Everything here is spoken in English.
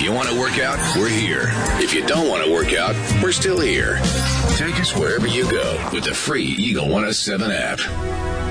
you want to work out, we're here. If you don't want to work out, we're still here. Take us wherever you go with the free Eagle 107 app.